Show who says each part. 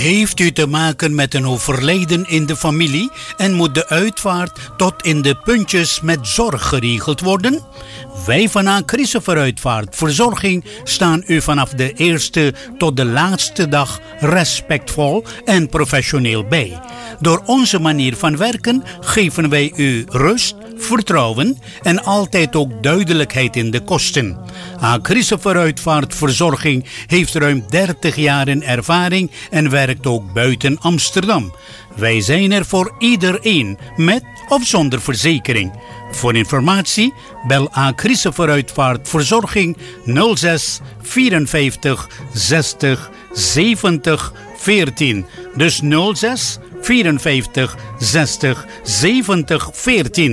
Speaker 1: Heeft u te maken met een overlijden in de familie en moet de uitvaart tot in de puntjes met zorg geregeld worden? Wij van Acrisse Veruitvaartverzorging staan u vanaf de eerste tot de laatste dag respectvol en professioneel bij. Door onze manier van werken geven wij u rust, vertrouwen en altijd ook duidelijkheid in de kosten. Acrisse Veruitvaartverzorging heeft ruim 30 jaar in ervaring en werkt ook buiten Amsterdam. Wij zijn er voor iedereen, met of zonder verzekering. Voor informatie bel Acrisse Veruitvaartverzorging 06 54 60 70 14. Dus 06 54 60 70 14.